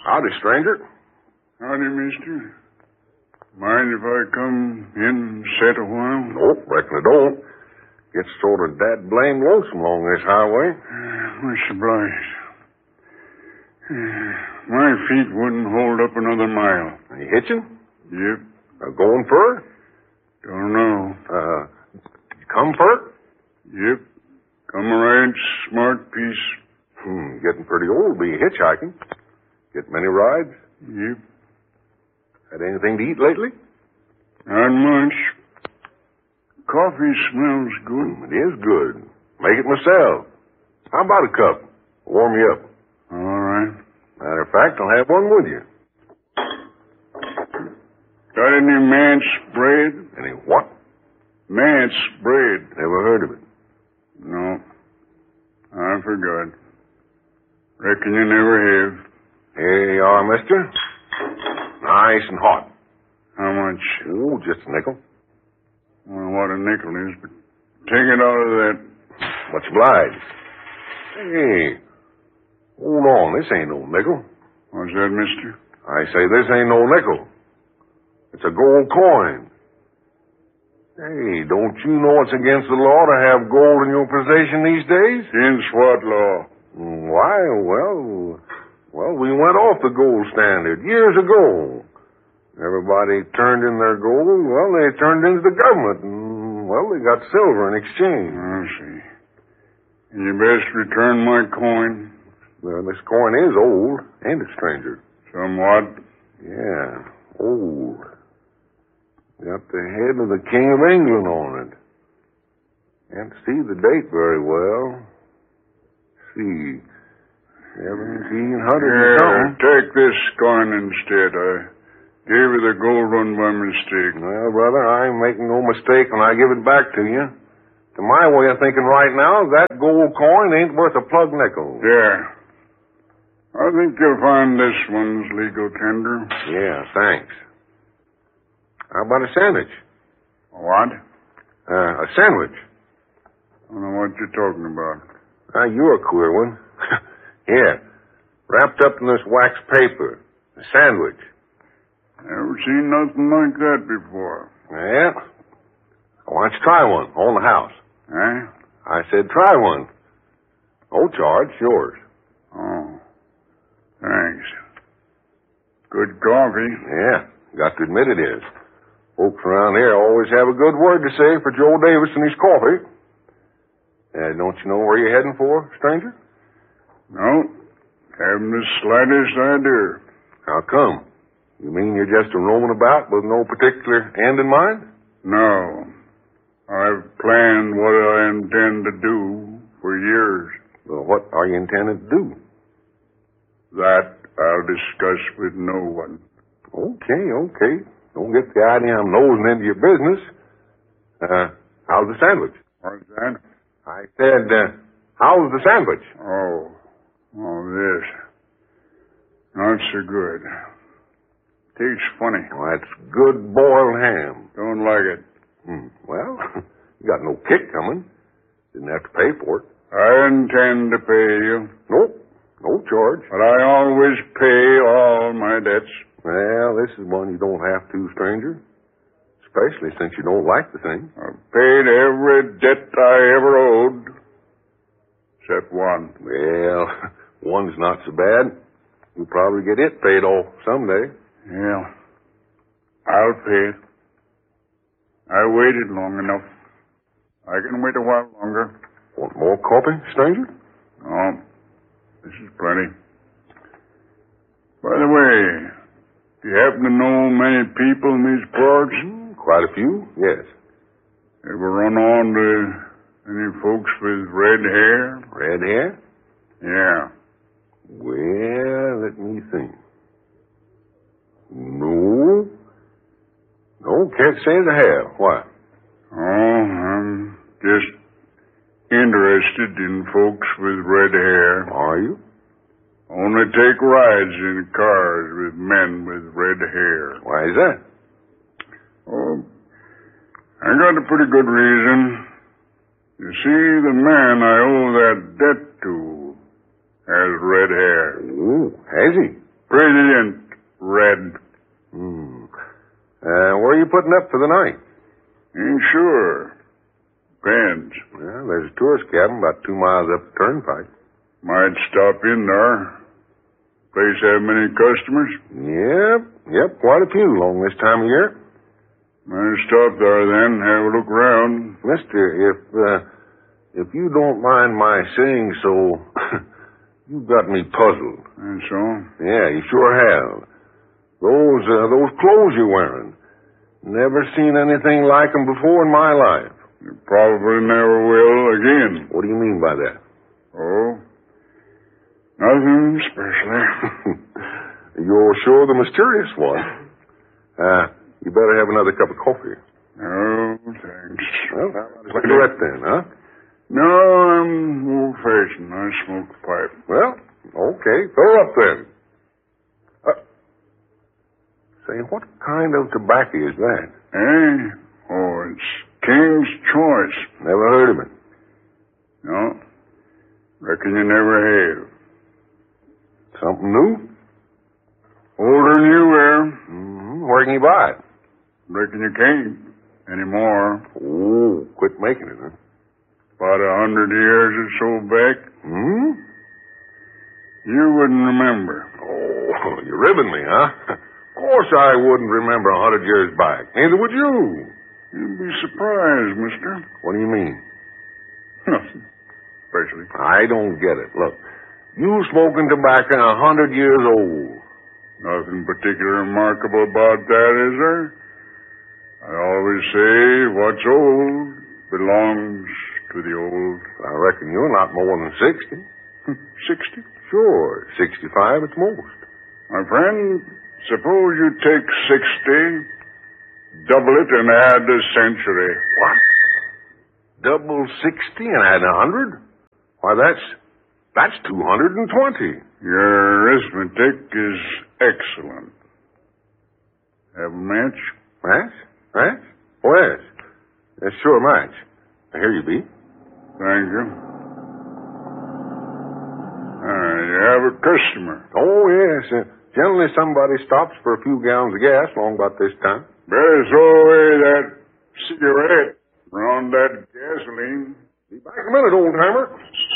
Howdy, stranger. Howdy, mister. Mind if I come in and sit a while? Nope, reckon I don't. Gets sort of dad-blamed lonesome along this highway. Much obliged. My feet wouldn't hold up another mile. Are you hitching? Yep. Going fur? Don't know. Come fur? Yep. Come a right smart piece. Getting pretty old to be hitchhiking. Get many rides? Yep. Had anything to eat lately? Not much. Coffee smells good. It is good. Make it myself. How about a cup? Warm you up. All right. Matter of fact, I'll have one with you. Got any manse bread? Any what? Manse bread. Never heard of it. No. I forgot. Reckon you never have. Here you are, mister. Nice and hot. How much? Oh, just a nickel. Well, what a nickel is, but take it out of that. Much obliged. Hey, hold on. This ain't no nickel. What's that, mister? I say this ain't no nickel. It's a gold coin. Hey, don't you know it's against the law to have gold in your possession these days? Against what law? Why, well, we went off the gold standard years ago. Everybody turned in their gold. Well, they turned into the government. And, well, they got silver in exchange. I see. You best return my coin. Well, this coin is old, ain't it, stranger? Somewhat. Yeah, old. Got the head of the King of England on it. Can't see the date very well. See, 1700 and something. Take this coin instead. I gave you the gold one by mistake. Well, brother, I ain't making no mistake when I give it back to you. To my way of thinking right now, that gold coin ain't worth a plug nickel. Yeah. I think you'll find this one's legal tender. Yeah, thanks. How about a sandwich? What? A sandwich. I don't know what you're talking about. You're a queer one. Here, wrapped up in this wax paper. A sandwich. Never seen nothing like that before. Yeah? Why don't you try one on the house? Eh? I said try one. No charge, yours. Oh. Thanks. Good coffee. Yeah, got to admit it is. Folks around here always have a good word to say for Joe Davis and his coffee. Don't you know where you're heading for, stranger? No. Haven't the slightest idea. How come? You mean you're just a roaming about with no particular end in mind? No. I've planned what I intend to do for years. Well, what are you intending to do? That I'll discuss with no one. Okay. Don't get the idea I'm nosing into your business. How's the sandwich? What's that? I said, how's the sandwich? Oh, this. Not so good. Tastes funny. Well, that's good boiled ham. Don't like it. Well, you got no kick coming. Didn't have to pay for it. I intend to pay you. Nope, no charge. But I always pay all my debts. Well, this is one you don't have to, stranger. Especially since you don't like the thing. I've paid every debt I ever owed. Except one. Well, one's not so bad. You'll probably get it paid off someday. Yeah. I'll pay it. I waited long enough. I can wait a while longer. Want more coffee, stranger? No. This is plenty. By the way, do you happen to know many people in these parts? Quite a few, yes. Ever run on to any folks with red hair? Red hair? Yeah. Well, let me think. No, can't say that I have. Why? Oh, I'm just interested in folks with red hair. Are you? Only take rides in cars with men with red hair. Why is that? Oh, I got a pretty good reason. You see, the man I owe that debt to has red hair. Oh, has he? Brilliant red. Where are you putting up for the night? Ain't sure. Depends. Well, there's a tourist cabin about 2 miles up the turnpike. Might stop in there. Place have many customers? Yep, quite a few along this time of year. Might stop there then, have a look around. Mister, if you don't mind my saying so, you've got me puzzled. And so? Yeah, you sure have. Those clothes you're wearing. Never seen anything like them before in my life. You probably never will again. What do you mean by that? Oh? Nothing special. You're sure the mysterious one. You better have another cup of coffee. No, thanks. Well, cigarette then, huh? No, I'm old-fashioned. I smoke a pipe. Well, okay. Fill her up then. Say, what kind of tobacco is that? Eh? Oh, it's King's Choice. Never heard of it. No. Reckon you never have. Something new? Older than you were. Mm-hmm. Where can you buy it? Reckon you can't anymore. Oh, quit making it, huh? About 100 years or so back. Hmm? You wouldn't remember. Oh, you're ribbing me, huh? Of course I wouldn't remember 100 years back. Neither would you. You'd be surprised, mister. What do you mean? Nothing. Especially. I don't get it. Look, you smoking tobacco 100 years old. Nothing particularly remarkable about that, is there? I always say what's old belongs to the old. I reckon you're not more than 60. 60? Sure, 65 at most. My friend, suppose you take 60, double it, and add a century. What? Double 60 and add 100? Why, that's 220. Your arithmetic is excellent. Have a match? Match? Match? Oh, yes. Yes, sure, match. Here you be. Thank you. You have a customer. Oh, yes. Generally, somebody stops for a few gallons of gas along about this time. Better throw away that cigarette around that gasoline. Be back a minute, old-timer.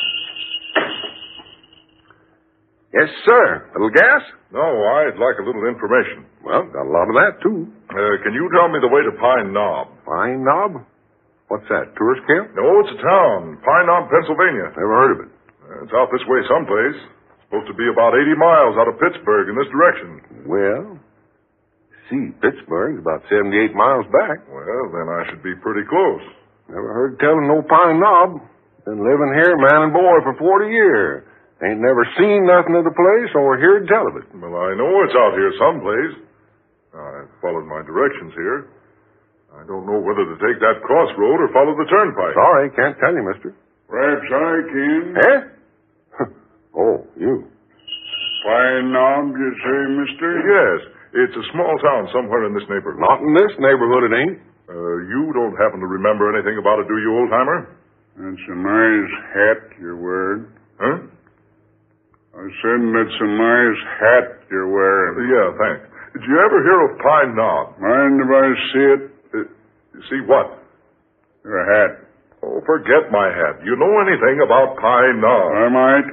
Yes, sir. Little gas? No, I'd like a little information. Well, got a lot of that, too. Can you tell me the way to Pine Knob? Pine Knob? What's that, tourist camp? No, it's a town. Pine Knob, Pennsylvania. Never heard of it. It's out this way someplace. It's supposed to be about 80 miles out of Pittsburgh in this direction. Well, see, Pittsburgh's about 78 miles back. Well, then I should be pretty close. Never heard tell of no Pine Knob. Been living here, man and boy, for 40 years. Ain't never seen nothing of the place or heard tell of it. Well, I know it's out here someplace. I've followed my directions here. I don't know whether to take that crossroad or follow the turnpike. Sorry, can't tell you, mister. Perhaps I can. Eh? Oh, you. Pine Knob, you say, mister? Yes. It's a small town somewhere in this neighborhood. Not in this neighborhood, it ain't. You don't happen to remember anything about it, do you, old-timer? That's a nice hat you're wearing. Huh? I said that's a nice hat you're wearing. Yeah, thanks. Did you ever hear of Pine Knob? Mind if I see it? See what? Your hat. Oh, forget my hat. You know anything about Pine Knob? I might.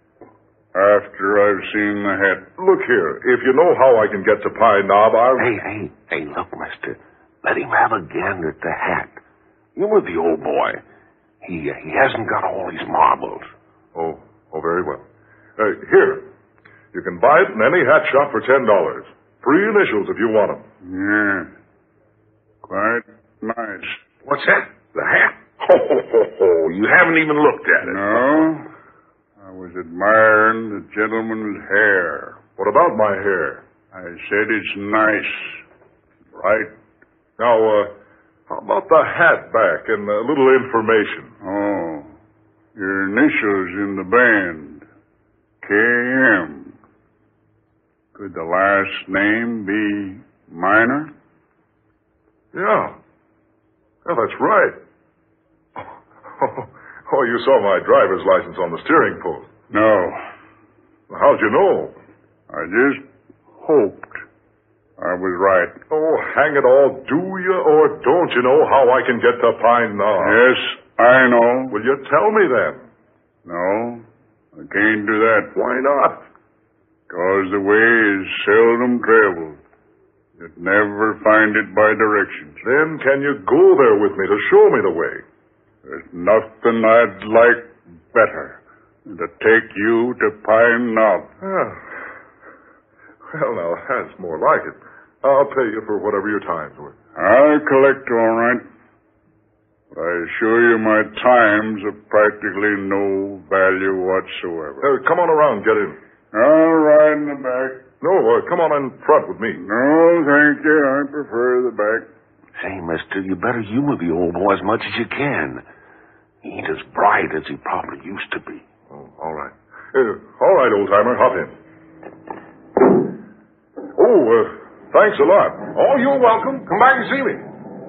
After I've seen the hat. Look here. If you know how I can get to Pine Knob, I'll... Hey, look, mister. Let him have a gander at the hat. You with the old boy. He hasn't got all these marbles. Oh, very well. Here. You can buy it in any hat shop for $10. 3 initials if you want them. Yeah. Quite nice. What's that? The hat? Ho. You haven't even looked at it. No. I was admiring the gentleman's hair. What about my hair? I said it's nice. Right. Now, how about the hat back and a little information? Oh. Your initials in the band. K.M. Could the last name be Minor? Yeah. Yeah, that's right. Oh, you saw my driver's license on the steering post. No. How'd you know? I just hoped I was right. Oh, hang it all. Do you or don't you know how I can get to Pine Knob? Yes, I know. Will you tell me then? No, I can't do that. Why not? 'Cause the way is seldom traveled. You'd never find it by directions. Then can you go there with me to show me the way? There's nothing I'd like better than to take you to Pine Knob. Well, now, that's more like it. I'll pay you for whatever your time's worth. I'll collect all right. But I assure you my time's of practically no value whatsoever. Come on around, get in. I'll ride in the back. No, come on in front with me. No, thank you. I prefer the back. Say, mister, you better humor the old boy as much as you can. He ain't as bright as he probably used to be. Oh, all right. All right, old-timer, hop in. Oh, thanks a lot. Oh, you're welcome. Come back and see me.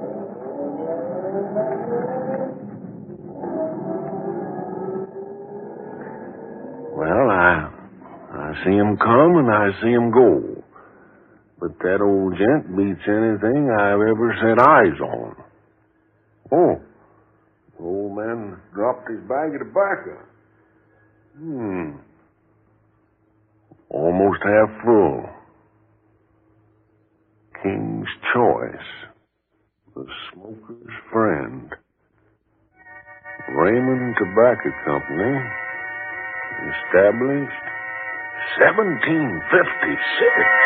Well, I see him come and I see him go. But that old gent beats anything I've ever set eyes on. Oh, the old man dropped his bag of tobacco. Almost half full. King's Choice. The smoker's friend. Raymond Tobacco Company. Established 1756.